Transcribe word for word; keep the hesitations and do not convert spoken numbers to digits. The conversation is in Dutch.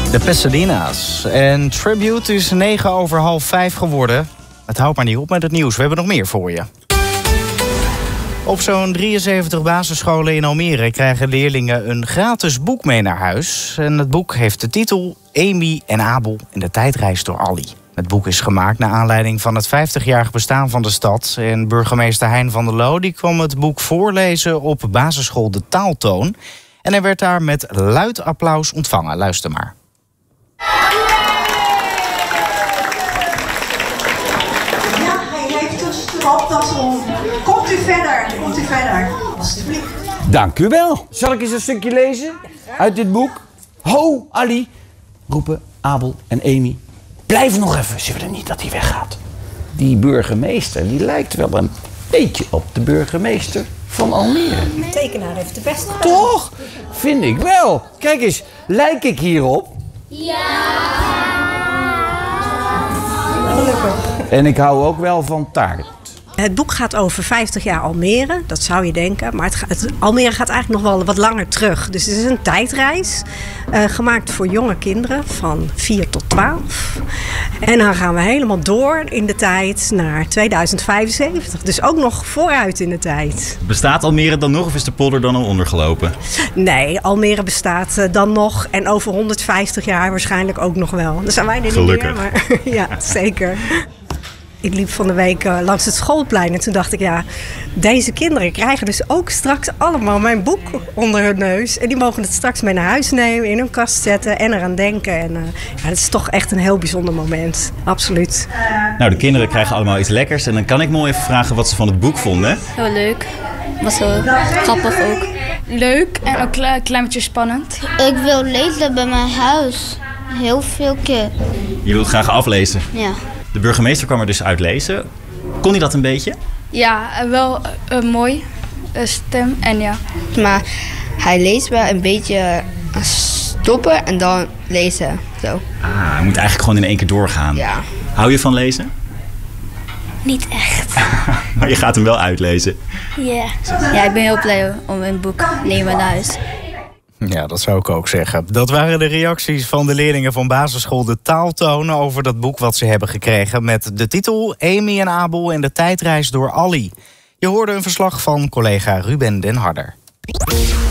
De Pasadena's. En Tribute is negen over half vijf geworden. Het houdt maar niet op met het nieuws. We hebben nog meer voor je. Op zo'n drieënzeventig basisscholen in Almere krijgen leerlingen een gratis boek mee naar huis. En het boek heeft de titel Amy en Abel en de tijdreis door Ali. Het boek is gemaakt naar aanleiding van het vijftigjarig bestaan van de stad. En burgemeester Hein van der Loo die kwam het boek voorlezen op basisschool De Taaltoon. En hij werd daar met luid applaus ontvangen. Luister maar. Ja, hij heeft een stropdas om. Komt u verder, komt u verder. Alsjeblieft. Dank u wel. Zal ik eens een stukje lezen uit dit boek? Ho, Ali, roepen Abel en Amy. Blijf nog even, ze willen niet dat hij weggaat. Die burgemeester, die lijkt wel een beetje op de burgemeester van Almere. De tekenaar heeft de beste gedaan. Toch? Vind ik wel. Kijk eens, lijk ik hierop? Ja! En ik hou ook wel van taart. Het boek gaat over vijftig jaar Almere, dat zou je denken. Maar het gaat, het, Almere gaat eigenlijk nog wel wat langer terug. Dus het is een tijdreis, uh, gemaakt voor jonge kinderen van vier tot twaalf. En dan gaan we helemaal door in de tijd naar tweeduizend vijfenzeventig. Dus ook nog vooruit in de tijd. Bestaat Almere dan nog of is de polder dan al ondergelopen? Nee, Almere bestaat uh, dan nog en over honderdvijftig jaar waarschijnlijk ook nog wel. Dan zijn wij er Gelukkig. niet meer, maar ja, zeker. Ik liep van de week uh, langs het schoolplein en toen dacht ik, ja, deze kinderen krijgen dus ook straks allemaal mijn boek onder hun neus. En die mogen het straks mee naar huis nemen, in hun kast zetten en eraan denken. En uh, ja, het is toch echt een heel bijzonder moment. Absoluut. Nou, de kinderen krijgen allemaal iets lekkers. En dan kan ik me even vragen wat ze van het boek vonden. Heel leuk. Was heel grappig ook. Leuk en ook een klein beetje spannend. Ik wil lezen bij mijn huis. Heel veel keer. Je wilt graag aflezen. Ja. De burgemeester kwam er dus uit lezen. Kon hij dat een beetje? Ja, wel een uh, mooi uh, stem en ja. Maar hij leest wel een beetje stoppen en dan lezen. Zo. Ah, hij moet eigenlijk gewoon in één keer doorgaan. Ja. Hou je van lezen? Niet echt. Maar je gaat hem wel uitlezen. Ja. Ja, ik ben heel blij om een boek nemen naar huis. Ja, dat zou ik ook zeggen. Dat waren de reacties van de leerlingen van basisschool De Taaltoon over dat boek wat ze hebben gekregen met de titel Amy en Abel en de tijdreis door Ali. Je hoorde een verslag van collega Ruben den Harder.